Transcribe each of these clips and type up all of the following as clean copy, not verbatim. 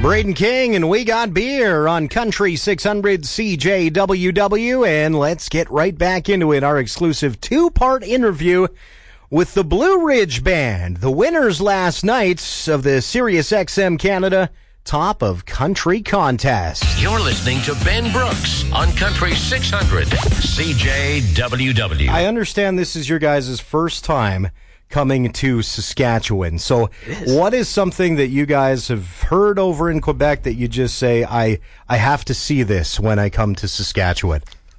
Braden King and We Got Beer on Country 600 CJWW, and let's get right back into it. Our exclusive two-part interview with the Blue Ridge Band, the winners last night of the Sirius XM Canada Top of Country contest. You're listening to Ben Brooks on Country 600 CJWW. I understand this is your guys' first time coming to Saskatchewan. So what is something that you guys have heard over in Quebec that you just say, I have to see this when I come to Saskatchewan?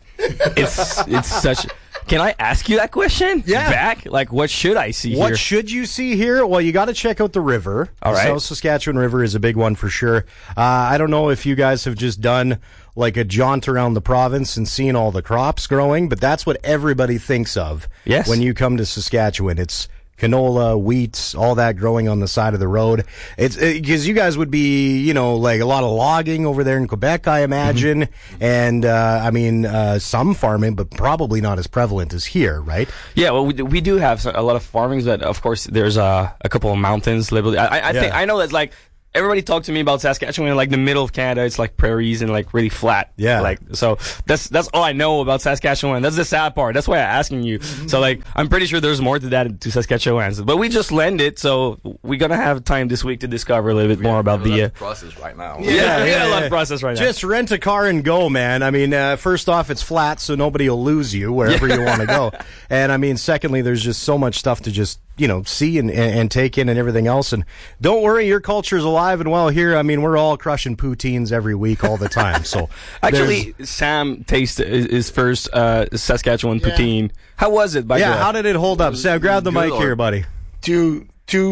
It's such... Can I ask you that question? Yeah. Back? Like, what should I see here? What should you see here? Well, you got to check out the river. All right. The South Saskatchewan River is a big one for sure. I don't know if you guys have just done like a jaunt around the province and seen all the crops growing, but that's what everybody thinks of when you come to Saskatchewan. It's canola, wheat, all that growing on the side of the road. It's because you guys would be, like a lot of logging over there in Quebec, I imagine. Mm-hmm. And, some farming, but probably not as prevalent as here, right? Yeah, well, we do have a lot of farmings, but of course there's a couple of mountains. I know that's like, everybody talked to me about Saskatchewan in like the middle of Canada. It's like prairies and like really flat. Yeah. Like, so that's all I know about Saskatchewan. That's the sad part. That's why I'm asking you. Mm-hmm. So like, I'm pretty sure there's more to that to Saskatchewan. But we just landed, so we're gonna have time this week to discover a little bit more about the process right now. Yeah, we got a lot of process right now. Just rent a car and go, man. I mean, first off, it's flat, so nobody will lose you wherever you want to go. And I mean, secondly, there's just so much stuff to just see and take in and everything else. And don't worry, your culture's alive and well here. I mean, we're all crushing poutines every week, all the time. So actually, Sam tasted his first Saskatchewan poutine. How was it? How did it hold up? Sam, grab the mic here, buddy. Two.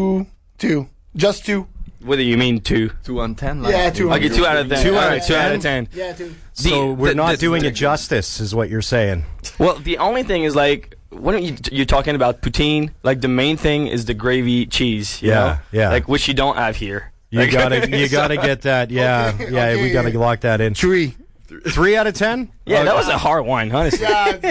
Just two. What do you mean 2? 2 on 10? Yeah, 2 on 10. Okay, 2 out of 10. 2 out of 10. Yeah, 2. So we're not doing it justice, is what you're saying. Well, the only thing is like, when you're talking about poutine, like the main thing is the gravy cheese. You know? Like which you don't have here. You gotta get that. Yeah, okay. We gotta lock that in. 3. 3 out of 10. Yeah, that was a hard one, honestly.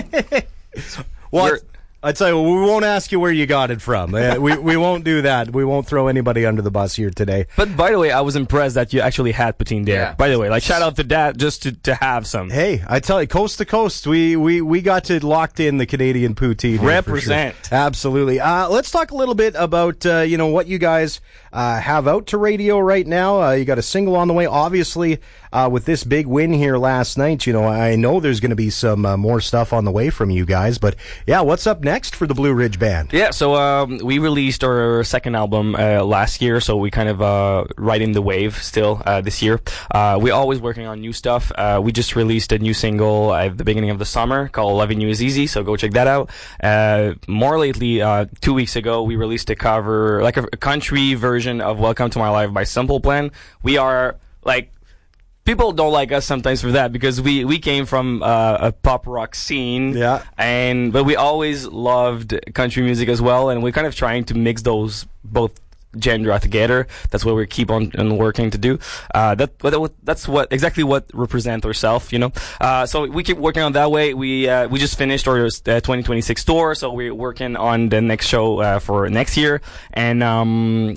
Well, I'd say we won't ask you where you got it from. We won't do that. We won't throw anybody under the bus here today. But by the way, I was impressed that you actually had poutine there. Yeah. By the way, like shout out to that just to have some. Hey, I tell you, coast to coast, we got to locked in the Canadian poutine. Represent. Sure. Absolutely. Let's talk a little bit about what you guys have out to radio right now. You got a single on the way, obviously. With this big win here last night, I know there's going to be some more stuff on the way from you guys. But yeah, what's up next for the Blue Ridge Band? Yeah, so we released our second album last year, so we kind of riding the wave still this year. We're always working on new stuff. We just released a new single at the beginning of the summer called Loving You Is Easy, so go check that out. More lately, 2 weeks ago, we released a cover, like a country version of Welcome to My Life by Simple Plan. We are like... People don't like us sometimes for that because we came from a pop rock scene, but we always loved country music as well, and we're kind of trying to mix those both genre together. That's what we keep on working to do. That's exactly what represent ourselves, So we keep working on that way. We just finished our 2026 tour, so we're working on the next show for next year, and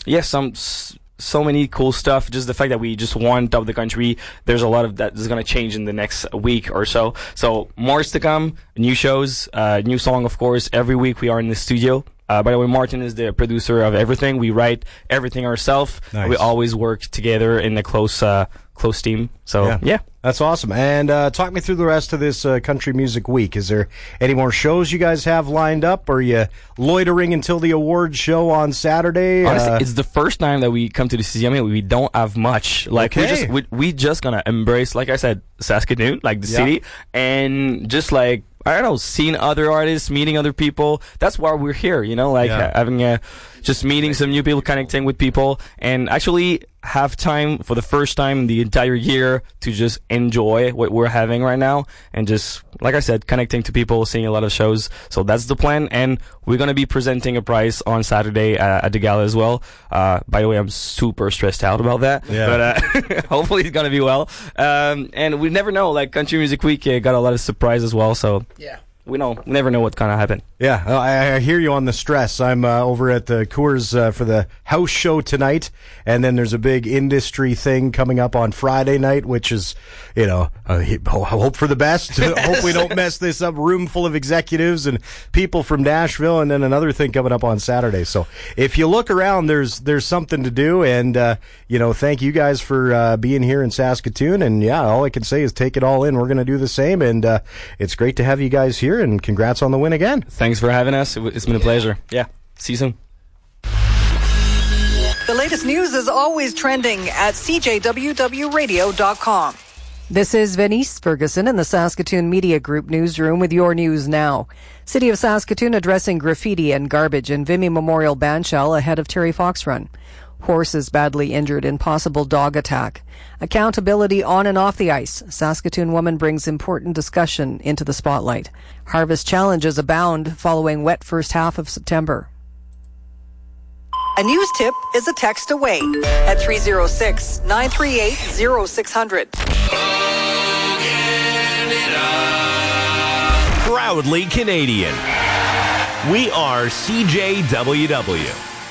so many cool stuff. Just the fact that we just won Top of the Country, there's a lot of that is going to change in the next week or so. So more is to come, new shows, new song, of course. Every week we are in the studio. By the way, Martin is the producer of everything. We write everything ourselves. Nice. We always work together in a close team. So, yeah. That's awesome. And talk me through the rest of this Country Music Week. Is there any more shows you guys have lined up? Or are you loitering until the awards show on Saturday? Honestly, it's the first time that we come to the CZMA. We don't have much. Like, we just gonna embrace, like I said, Saskatoon, like the city, and just like, I don't know, seeing other artists, meeting other people. That's why we're here, having just meeting some new people, connecting with people, and actually have time for the first time in the entire year to just enjoy what we're having right now, and just, like I said, connecting to people, seeing a lot of shows. So that's the plan, and we're going to be presenting a prize on Saturday at the gala as well. By the way, I'm super stressed out about that, but hopefully it's going to be well. And we never know, like Country Music Week got a lot of surprise as well, so... Yeah. we never know what's going to happen. Yeah, I hear you on the stress. I'm over at the Coors for the house show tonight, and then there's a big industry thing coming up on Friday night, which is, hope for the best. Hope we don't mess this up. Room full of executives and people from Nashville, and then another thing coming up on Saturday. So if you look around, there's something to do, and thank you guys for being here in Saskatoon. And yeah, all I can say is take it all in. We're going to do the same, and it's great to have you guys here. And congrats on the win again. Thanks for having us. It's been a pleasure. Yeah. See you soon. The latest news is always trending at CJWWRadio.com. This is Venice Ferguson in the Saskatoon Media Group newsroom with your news now. City of Saskatoon addressing graffiti and garbage in Vimy Memorial Bandshell ahead of Terry Fox Run. Horse is badly injured in possible dog attack. Accountability on and off the ice. Saskatoon woman brings important discussion into the spotlight. Harvest challenges abound following wet first half of September. A news tip is a text away at 306-938-0600. Proudly Canadian. We are CJWW.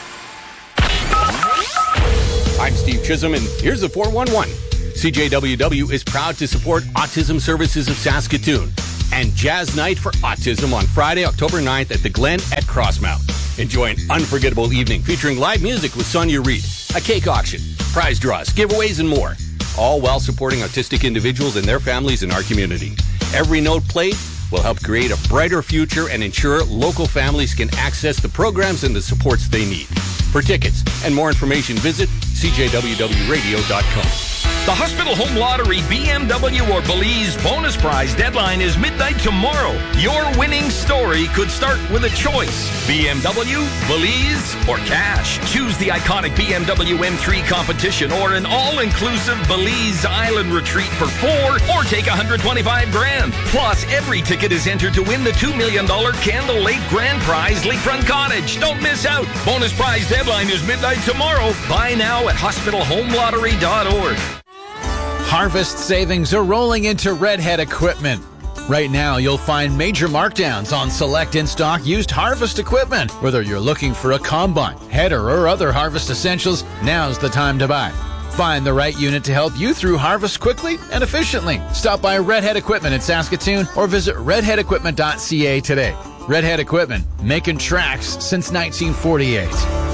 I'm Steve Chisholm, and here's the 411. CJWW is proud to support Autism Services of Saskatoon and Jazz Night for Autism on Friday, October 9th at the Glen at Crossmount. Enjoy an unforgettable evening featuring live music with Sonia Reid, a cake auction, prize draws, giveaways, and more, all while supporting autistic individuals and their families in our community. Every note played will help create a brighter future and ensure local families can access the programs and the supports they need. For tickets and more information, visit CJWWRadio.com. The Hospital Home Lottery BMW or Belize bonus prize deadline is midnight tomorrow. Your winning story could start with a choice. BMW, Belize, or cash. Choose the iconic BMW M3 competition or an all-inclusive Belize Island retreat for $4 or take $125,000. Plus, every ticket is entered to win the $2 million Candle Lake Grand Prize Lakefront Cottage. Don't miss out. Bonus prize deadline is midnight tomorrow. Buy now at hospitalhomeLottery.org. Harvest savings are rolling into Redhead Equipment. Right now, you'll find major markdowns on select in-stock used harvest equipment. Whether you're looking for a combine, header, or other harvest essentials, now's the time to buy. Find the right unit to help you through harvest quickly and efficiently. Stop by Redhead Equipment in Saskatoon or visit redheadequipment.ca today. Redhead Equipment, making tracks since 1948.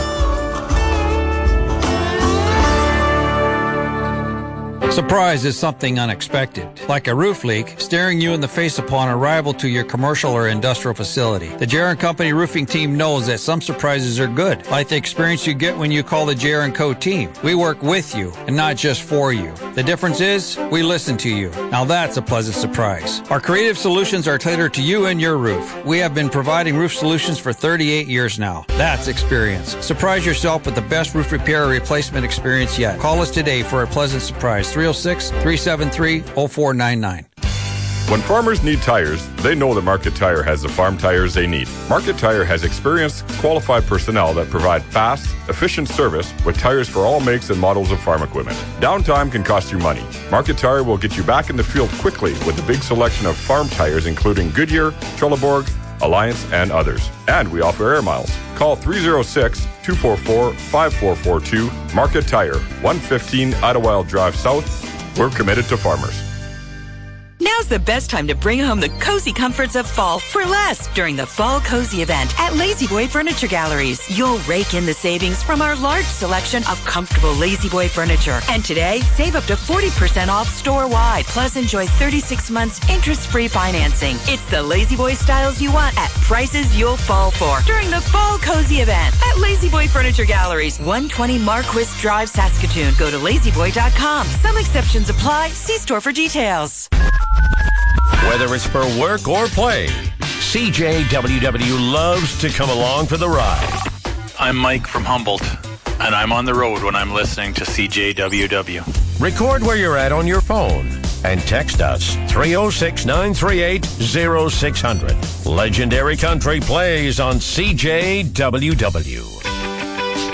Surprise is something unexpected, like a roof leak staring you in the face upon arrival to your commercial or industrial facility. The J.R. & Company roofing team knows that some surprises are good, like the experience you get when you call the J.R. & Co. team. We work with you and not just for you. The difference is we listen to you. Now that's a pleasant surprise. Our creative solutions are tailored to you and your roof. We have been providing roof solutions for 38 years now. That's experience. Surprise yourself with the best roof repair or replacement experience yet. Call us today for a pleasant surprise. 306-373-0499. When farmers need tires, they know that Market Tire has the farm tires they need. Market Tire has experienced, qualified personnel that provide fast, efficient service with tires for all makes and models of farm equipment. Downtime can cost you money. Market Tire will get you back in the field quickly with a big selection of farm tires including Goodyear, Trelleborg, Alliance, and others. And we offer air miles. Call 306-244-5442. Market Tire, 115 Idlewild Drive South. We're committed to farmers. Now's the best time to bring home the cozy comforts of fall for less during the Fall Cozy event at La-Z-Boy Furniture Galleries. You'll rake in the savings from our large selection of comfortable La-Z-Boy furniture. And today, save up to 40% off store-wide. Plus, enjoy 36 months interest-free financing. It's the La-Z-Boy styles you want at prices you'll fall for during the Fall Cozy event at La-Z-Boy Furniture Galleries, 120 Marquis Drive, Saskatoon. Go to lazyboy.com. Some exceptions apply. See store for details. Whether it's for work or play, CJWW loves to come along for the ride. I'm Mike from Humboldt, and I'm on the road when I'm listening to CJWW. Record where you're at on your phone and text us 306-938-0600. Legendary Country plays on CJWW.